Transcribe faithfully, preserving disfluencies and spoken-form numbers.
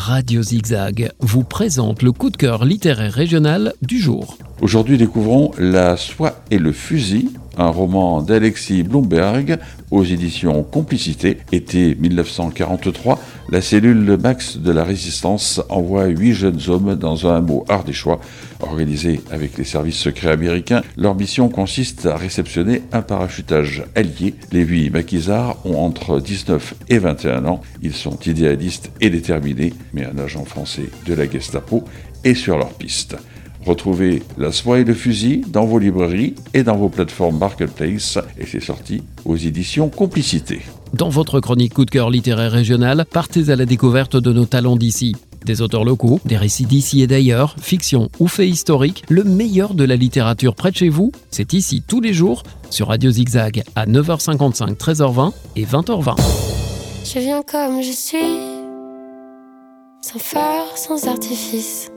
Radio Zigzag vous présente le coup de cœur littéraire régional du jour. Aujourd'hui, découvrons La soie et le fusil, un roman d'Alexis Blumberg aux éditions Complicité. Été dix-neuf cent quarante-trois, la cellule Max de la Résistance envoie huit jeunes hommes dans un hameau ardéchois. Organisé avec les services secrets américains, leur mission consiste à réceptionner un parachutage allié. Les huit maquisards ont entre dix-neuf et vingt et un ans. Ils sont idéalistes et déterminés, mais un agent français de la Gestapo est sur leur piste. Retrouvez La soie et le fusil dans vos librairies et dans vos plateformes Marketplace, et c'est sorti aux éditions Complicité. Dans votre chronique coup de cœur littéraire régional, partez à la découverte de nos talents d'ici. Des auteurs locaux, des récits d'ici et d'ailleurs, fiction ou faits historiques, le meilleur de la littérature près de chez vous, c'est ici tous les jours sur Radio Zigzag à neuf heures cinquante-cinq, treize heures vingt et vingt heures vingt. Je viens comme je suis, sans phare, sans artifice.